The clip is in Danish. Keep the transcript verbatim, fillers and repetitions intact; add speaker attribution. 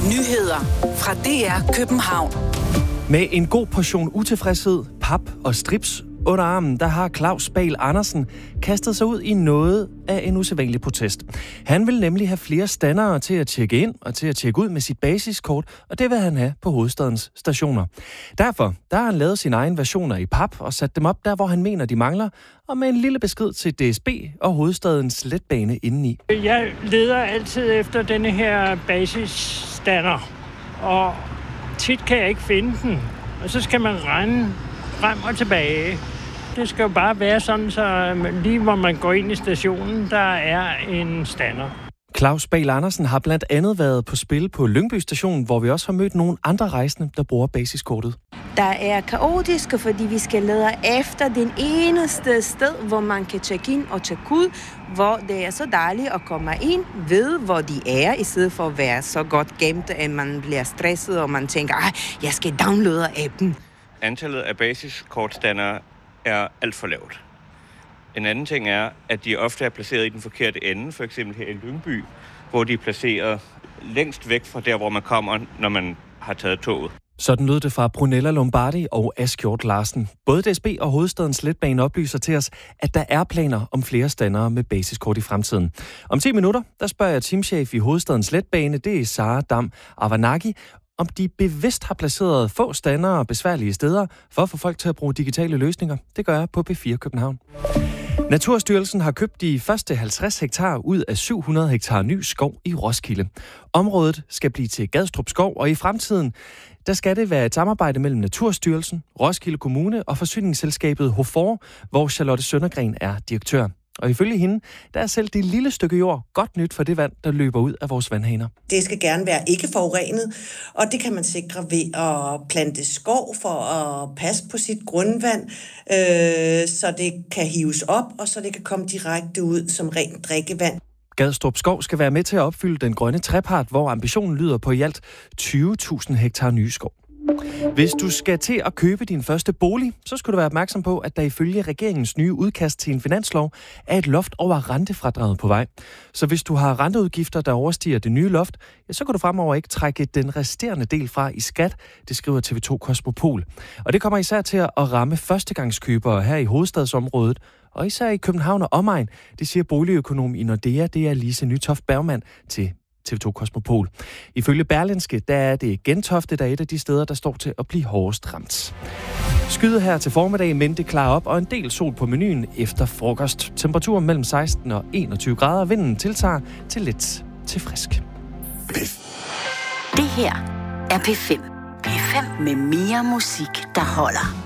Speaker 1: Nyheder fra D R København.
Speaker 2: Med en god portion utilfredshed, pap og strips under armen, der har Claus Bahl Andersen kastet sig ud i noget af en usædvanlig protest. Han vil nemlig have flere standere til at tjekke ind og til at tjekke ud med sit basiskort, og det vil han have på hovedstadens stationer. Derfor der har han lavet sine egne versioner i pap og sat dem op der, hvor han mener, de mangler, og med en lille besked til D S B og hovedstadens letbane indeni.
Speaker 3: Jeg leder altid efter denne her basisstander, og tit kan jeg ikke finde den, og så skal man rende frem og tilbage. Det skal jo bare være sådan, så lige hvor man går ind i stationen, der er en stander.
Speaker 2: Claus Bahl Andersen har blandt andet været på spil på Lyngby Station, hvor vi også har mødt nogle andre rejsende, der bruger basiskortet.
Speaker 4: Der er kaotisk, fordi vi skal lede efter den eneste sted, hvor man kan tjekke ind og tjekke ud, hvor det er så dejligt at komme ind, ved hvor de er, i stedet for at være så godt gemt, at man bliver stresset, og man tænker, at jeg skal downloade appen.
Speaker 5: Antallet af basiskortstandere er alt for lavt. En anden ting er, at de ofte er placeret i den forkerte ende, for eksempel her i Lyngby, hvor de er placeret længst væk fra der, hvor man kommer, når man har taget toget.
Speaker 2: Sådan lød det fra Brunella Lombardi og Asgjort Larsen. Både D S B og hovedstadens letbane oplyser til os, at der er planer om flere standere med basiskort i fremtiden. Om ti minutter, der spørger jeg teamchef i hovedstadens letbane, det er Sara Dam Avanagi, om de bevidst har placeret få standere og besværlige steder for at få folk til at bruge digitale løsninger. Det gør jeg på B fire København. Naturstyrelsen har købt de første halvtreds hektar ud af syv hundrede hektar ny skov i Roskilde. Området skal blive til Gadstrup Skov, og i fremtiden der skal det være et samarbejde mellem Naturstyrelsen, Roskilde Kommune og forsyningsselskabet Hofor, hvor Charlotte Søndergren er direktør. Og ifølge hende, der er selv det lille stykke jord godt nyt for det vand, der løber ud af vores vandhaner.
Speaker 6: Det skal gerne være ikke forurenet, og det kan man sikre ved at plante skov for at passe på sit grundvand, øh, så det kan hives op, og så det kan komme direkte ud som rent drikkevand.
Speaker 2: Gadstrup Skov skal være med til at opfylde den grønne trepart, hvor ambitionen lyder på i alt tyve tusind hektar nye skov. Hvis du skal til at købe din første bolig, så skal du være opmærksom på, at der ifølge regeringens nye udkast til en finanslov er et loft over rentefradraget på vej. Så hvis du har renteudgifter, der overstiger det nye loft, ja, så kan du fremover ikke trække den resterende del fra i skat, det skriver T V to Kosmopol. Og det kommer især til at ramme førstegangskøbere her i hovedstadsområdet, og især i København og omegn, det siger boligøkonom i Nordea, det er Lise Nytoft Bergmann til T V to Kosmopol. Ifølge Berlingske, der er det Gentofte, der er et af de steder, der står til at blive hårdest ramt. Skyde her til formiddag, men det klarer op, og en del sol på menuen efter frokost. Temperaturen mellem seksten og enogtyve grader. Vinden tiltager til lidt til frisk.
Speaker 7: Det her er P fem. P fem med mere musik, der holder.